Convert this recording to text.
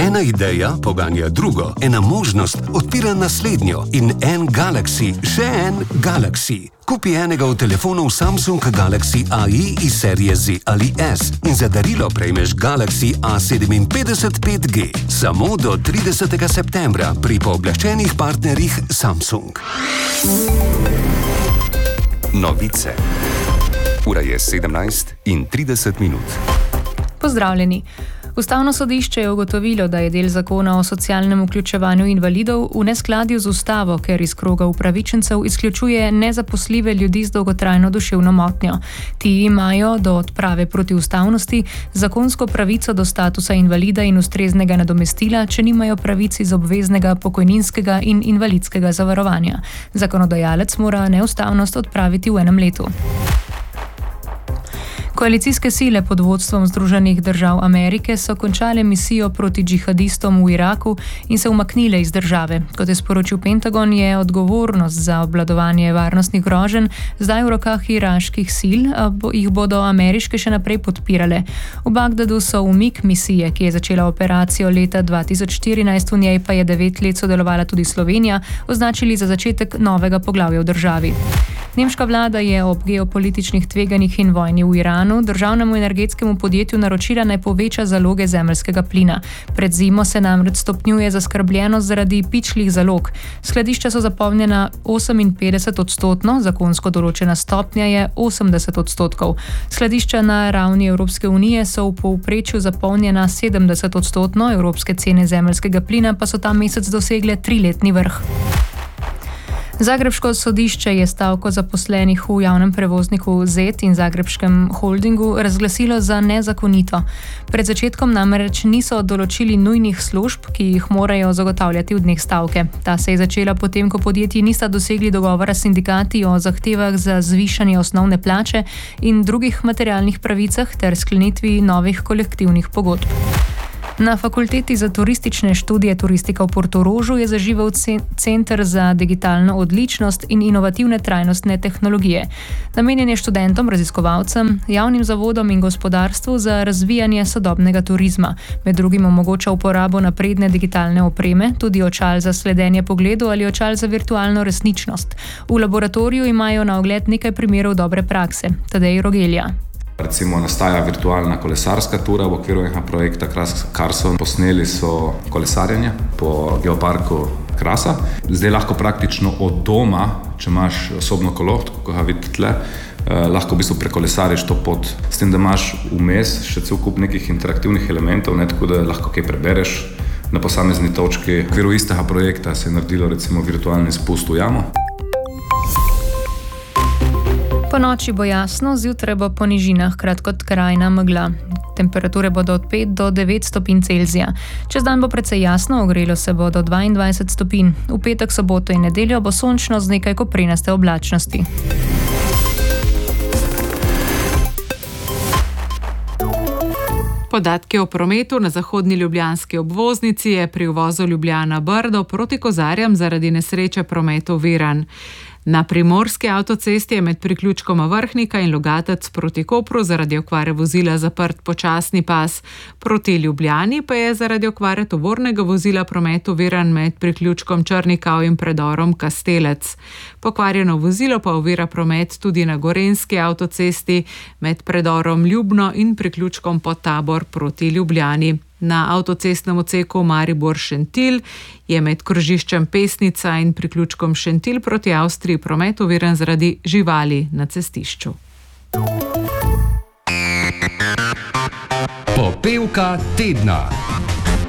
Ena ideja poganja drugo, ena možnost odpira naslednjo in en Galaxy, še en Galaxy. Kupi enega od telefonov Samsung Galaxy AI iz serije Z ali S in za darilo prejmeš Galaxy A57 5G. Samo do 30. septembra pri pooblaščenih partnerjih Samsung. Novice. Ura je 17:30. Pozdravljeni. Ustavno sodišče je ugotovilo, da je del zakona o socialnem vključevanju invalidov v neskladju z ustavo, ker iz kroga upravičencev izključuje nezaposljive ljudi z dolgotrajno duševno motnjo. Ti imajo do odprave protiustavnosti zakonsko pravico do statusa invalida in ustreznega nadomestila, če nimajo pravic iz obveznega pokojninskega in invalidskega zavarovanja. Zakonodajalec mora neustavnost odpraviti v enem letu. Koalicijske sile pod vodstvom Združenih držav Amerike so končale misijo proti džihadistom v Iraku in se umaknile iz države. Kot je sporočil Pentagon, je odgovornost za obvladovanje varnostnih groženj zdaj v rokah iraških sil, a jih bodo ameriške še naprej podpirale. V Bagdadu so umik misije, ki je začela operacijo leta 2014, v njej pa je 9 let sodelovala tudi Slovenija, označili za začetek novega poglavja v državi. Nemška vlada je ob geopolitičnih tveganjih in vojni v Iranu državnemu energetskemu podjetju naročila naj poveča zaloge zemeljskega plina. Pred zimo se namreč stopnjuje zaskrbljenost zaradi pičlih zalog. Skladišča so zapolnjena 58%, zakonsko določena stopnja je 80%. Skladišča na ravni Evropske unije so v povprečju zapolnjena 70%, evropske cene zemeljskega plina pa so ta mesec dosegle 3-letni vrh. Zagrebško sodišče je stavko zaposlenih v javnem prevozniku ZET in Zagrebškem holdingu razglasilo za nezakonito. Pred začetkom namreč niso določili nujnih služb, ki jih morajo zagotavljati v dneh stavke. Ta se je začela potem, ko podjetji nista dosegli dogovora s sindikati o zahtevah za zvišanje osnovne plače in drugih materialnih pravicah ter sklenitvi novih kolektivnih pogodb. Na Fakulteti za turistične študije Turistika v Portorožu je zaživel Center za digitalno odličnost in inovativne trajnostne tehnologije. Namenjen je študentom, raziskovalcem, javnim zavodom in gospodarstvu za razvijanje sodobnega turizma. Med drugim omogoča uporabo napredne digitalne opreme, tudi očal za sledenje pogledu ali očal za virtualno resničnost. V laboratoriju imajo na ogled nekaj primerov dobre prakse. Tadej Rogelja. Recimo nastaja virtualna kolesarska tura v okviru enega projekta Carson. Posneli so kolesarjenje po geoparku Krasa. Zdaj lahko praktično od doma, če imaš osobno kolo, ko ga vidite tle, lahko v bistvu prekolesariš to pot. S tem, da imaš vmes še cel kup nekih interaktivnih elementov, tako da lahko kaj prebereš na posamezni točki. V okviru istega projekta se je naredilo recimo virtualni spust v jamo. Po noči bo jasno, zjutraj bo po nižinah kratkotrajna megla. Temperature bodo od 5 do 9 stopinj Celzija. Čez dan bo precej jasno, ogrelo se bo do 22 stopinj. V petek, soboto in nedeljo bo sončno z nekaj koprenaste oblačnosti. Podatki o prometu na zahodni ljubljanski obvoznici je pri uvozu Ljubljana-Brdo proti Kozarjam zaradi nesreče promet oviran. Na primorski avtocesti je med priključkoma Vrhnika in Logatec proti Kopru zaradi okvare vozila zaprt počasni pas. Proti Ljubljani pa je zaradi okvare tovornega vozila promet oviran med priključkom Črnikav in predorom Kastelec. Pokvarjeno vozilo pa ovira promet tudi na gorenjski avtocesti med predorom Ljubno in priključkom Podtabor proti Ljubljani. Na avtocestnem odseku Maribor-Šentilj je med krožiščem Pesnica in priključkom Šentilj proti Avstriji promet oviran zaradi živali na cestišču. Popevka tedna.